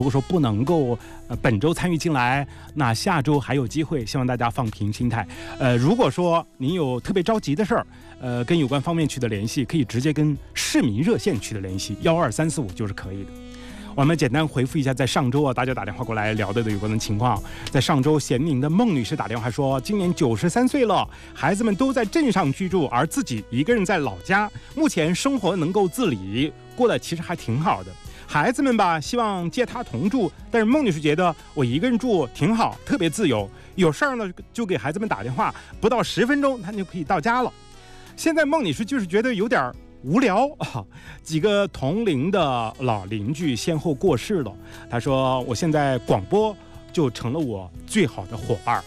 如果说不能够本周参与进来，那下周还有机会，希望大家放平心态。如果说您有特别着急的事儿，跟有关方面取得联系，可以直接跟市民热线取得联系，12345就是可以的。我们简单回复一下，在上周啊，大家打电话过来聊的有关的情况。在上周，咸宁的孟女士打电话说，今年93岁了，孩子们都在镇上居住，而自己一个人在老家，目前生活能够自理，过得其实还挺好的。孩子们吧，希望借她同住，但是孟女士觉得我一个人住挺好，特别自由，有事儿呢就给孩子们打电话，不到10分钟她就可以到家了。现在孟女士就是觉得有点无聊啊，几个同龄的老邻居先后过世了。他说：“我现在广播就成了我最好的伙伴。”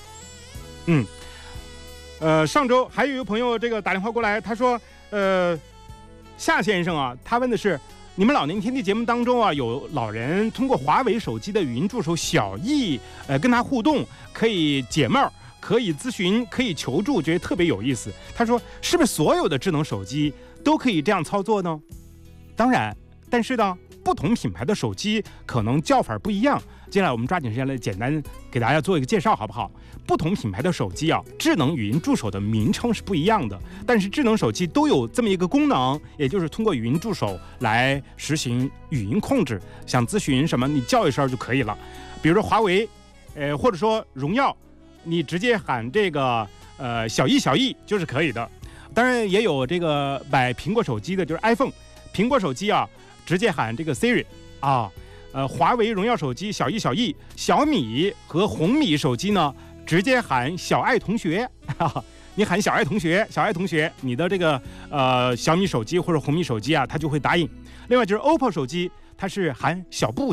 上周还有一个朋友打电话过来，他说：“夏先生啊，他问的是你们老年天地节目当中啊，有老人通过华为手机的语音助手小易，跟他互动，可以解闷儿。”可以咨询，可以求助，觉得特别有意思。他说：“是不是所有的智能手机都可以这样操作呢？”当然，但是呢，不同品牌的手机可能叫法不一样。接下来我们抓紧时间来简单给大家做一个介绍，好不好？不同品牌的手机啊，智能语音助手的名称是不一样的，但是智能手机都有这么一个功能，也就是通过语音助手来实行语音控制。想咨询什么，你叫一声就可以了。比如说华为，或者说荣耀。你直接喊小易就是可以的。当然也有买苹果手机的，就是 iPhone 苹果手机啊，直接喊Siri 啊。华为荣耀手机小易，小米和红米手机呢，直接喊小爱同学。你喊小爱同学，你的小米手机或者红米手机啊，它就会答应。另外就是 OPPO 手机，它是喊小布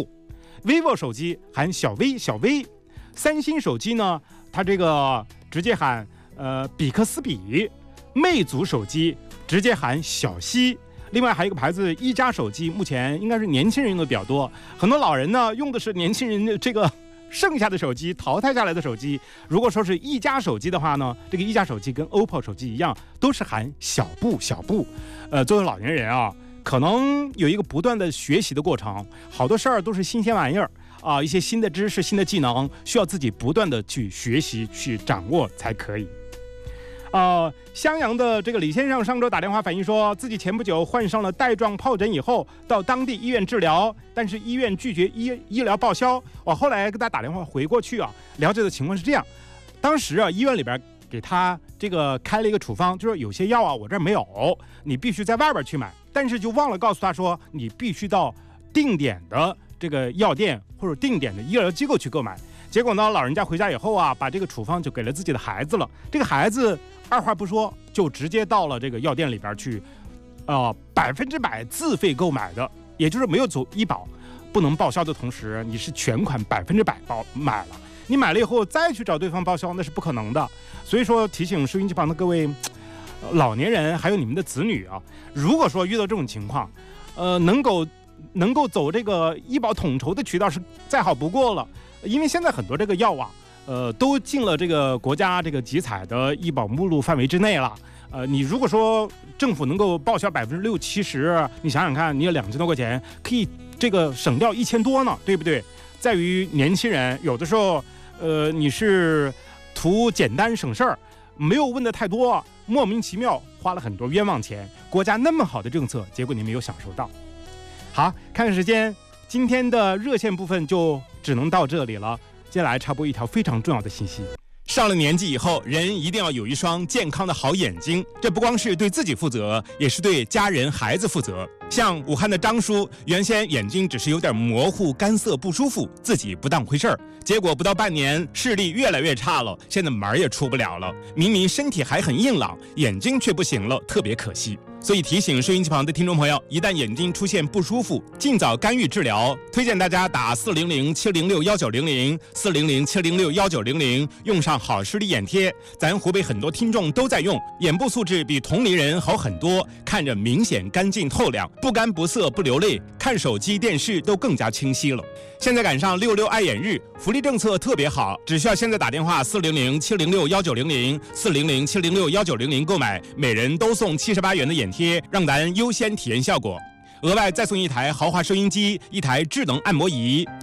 ，vivo 手机喊小微。三星手机呢，它直接喊比克斯比，魅族手机直接喊小西。另外还有一个牌子一加手机，目前应该是年轻人用的比较多，很多老人呢用的是年轻人剩下的手机，淘汰下来的手机。如果说是一加手机的话呢，一加手机跟 OPPO 手机一样，都是喊小布。作为老年人啊，可能有一个不断的学习的过程，好多事儿都是新鲜玩意儿。一些新的知识、新的技能，需要自己不断的去学习、去掌握才可以。襄阳的李先生上周打电话反映说，自己前不久患上了带状疱疹以后，到当地医院治疗，但是医院拒绝医疗报销。我后来给他打电话回过去啊，了解的情况是这样：当时啊，医院里边给他开了一个处方，就是有些药啊我这儿没有，你必须在外边去买，但是就忘了告诉他说，你必须到定点的药店或者定点的医疗机构去购买。结果呢，老人家回家以后啊，把处方就给了自己的孩子了。孩子二话不说就直接到了药店里边去，100%自费购买的，也就是没有走医保，不能报销的同时，你是全款100%买了。你买了以后再去找对方报销，那是不可能的。所以说，提醒收音机旁的各位老年人，还有你们的子女啊，如果说遇到这种情况，能够走医保统筹的渠道是再好不过了，因为现在很多药啊，都进了国家集采的医保目录范围之内了。你如果说政府能够报销60%-70%，你想想看，你有2000多块钱，可以省掉1000多呢，对不对？在于年轻人有的时候，你是图简单省事儿，没有问的太多，莫名其妙花了很多冤枉钱。国家那么好的政策，结果你没有享受到。好，看看时间，今天的热线部分就只能到这里了。接下来插播一条非常重要的信息。上了年纪以后，人一定要有一双健康的好眼睛，这不光是对自己负责，也是对家人孩子负责。像武汉的张叔，原先眼睛只是有点模糊、干涩不舒服，自己不当回事儿，结果不到半年视力越来越差了，现在门也出不了了。明明身体还很硬朗，眼睛却不行了，特别可惜。所以提醒收音机旁的听众朋友，一旦眼睛出现不舒服，尽早干预治疗。推荐大家打400-706-1900，400-706-1900，用上好视力眼贴。咱湖北很多听众都在用，眼部素质比同龄人好很多，看着明显干净透亮，不干不涩不流泪，看手机电视都更加清晰了。现在赶上66爱眼日，福利政策特别好，只需要现在打电话400-706-1900，400-706-1900购买，每人都送78元的眼贴，让咱优先体验效果。 额外再送一台豪华收音机、一台智能按摩仪。